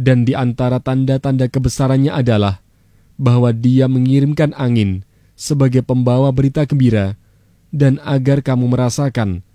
Dan di antara tanda-tanda kebesarannya adalah bahwa Dia mengirimkan angin sebagai pembawa berita gembira, dan agar kamu merasakan